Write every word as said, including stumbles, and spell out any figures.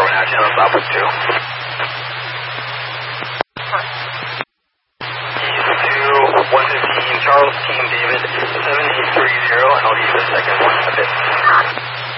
one action on Southwest two. East two, one fifteen, Charles Team David, seven eight three zero, and I'll give you the second one in a bit.